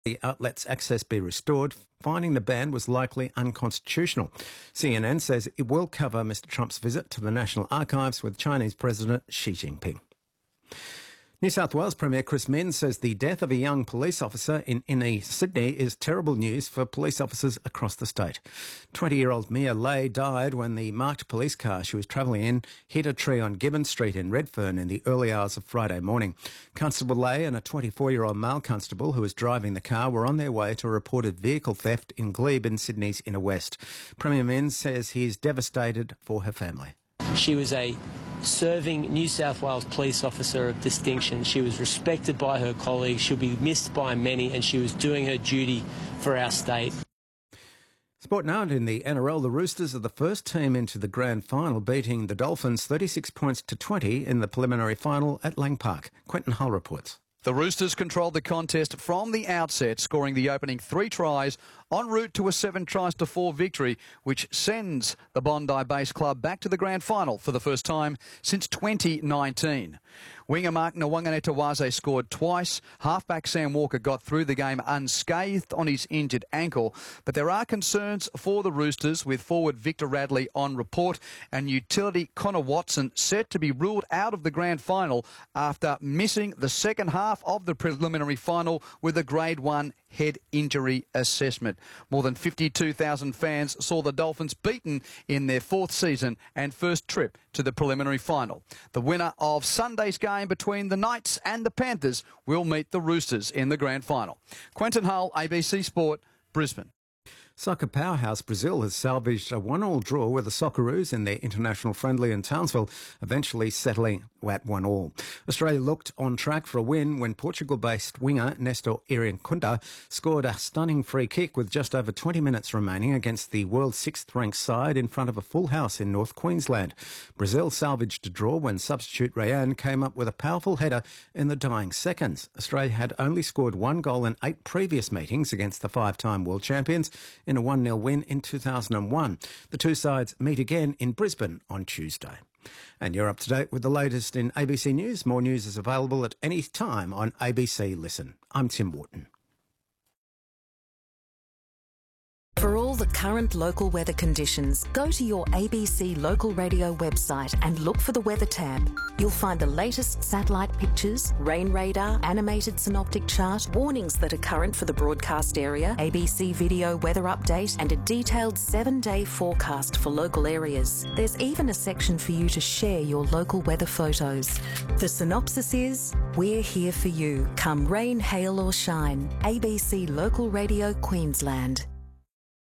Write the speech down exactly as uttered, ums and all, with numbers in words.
the outlet's access be restored, finding the ban was likely unconstitutional. C N N says it will cover Mister Trump's visit to the National Archives with Chinese President Xi Jinping. New South Wales Premier Chris Minns says the death of a young police officer in inner Sydney is terrible news for police officers across the state. twenty-year-old Mia Lay died when the marked police car she was travelling in hit a tree on Gibbon Street in Redfern in the early hours of Friday morning. Constable Lay and a twenty-four-year-old male constable who was driving the car were on their way to a reported vehicle theft in Glebe in Sydney's inner west. Premier Minns says he is devastated for her family. She was a serving New South Wales police officer of distinction. She was respected by her colleagues, she'll be missed by many, and she was doing her duty for our state. Sport now, in the N R L, the Roosters are the first team into the grand final, beating the Dolphins thirty-six points to twenty in the preliminary final at Lang Park. Quentin Hull reports. The Roosters controlled the contest from the outset, scoring the opening three tries en route to a seven tries to four victory, which sends the Bondi Base Club back to the grand final for the first time since twenty nineteen. Winger Mark Nwanganetawaze scored twice. Halfback Sam Walker got through the game unscathed on his injured ankle. But there are concerns for the Roosters, with forward Victor Radley on report and utility Connor Watson set to be ruled out of the grand final after missing the second half of the preliminary final with a grade one head injury assessment. More than fifty-two thousand fans saw the Dolphins beaten in their fourth season and first trip to the preliminary final. The winner of Sunday's game between the Knights and the Panthers will meet the Roosters in the grand final. Quentin Hull, A B C Sport, Brisbane. Soccer powerhouse Brazil has salvaged a one-all draw with the Socceroos in their international friendly in Townsville, eventually settling at one-all. Australia looked on track for a win when Portugal-based winger Nestor Irinkunda scored a stunning free kick with just over twenty minutes remaining against the world's sixth-ranked side in front of a full house in North Queensland. Brazil salvaged a draw when substitute Rayan came up with a powerful header in the dying seconds. Australia had only scored one goal in eight previous meetings against the five-time world champions in a one-nil win in two thousand one. The two sides meet again in Brisbane on Tuesday. And you're up to date with the latest in A B C News. More news is available at any time on A B C Listen. I'm Tim Wharton. For all the current local weather conditions, go to your A B C local radio website and look for the weather tab. You'll find the latest satellite pictures, rain radar, animated synoptic chart, warnings that are current for the broadcast area, A B C video weather update, and a detailed seven-day forecast for local areas. There's even a section for you to share your local weather photos. The synopsis is, we're here for you, come rain, hail or shine. A B C Local Radio Queensland.